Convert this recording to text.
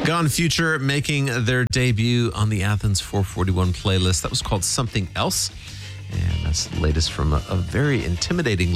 Gone Future making their debut on the Athens 441 playlist. That was called Something Else. And that's the latest from a very intimidating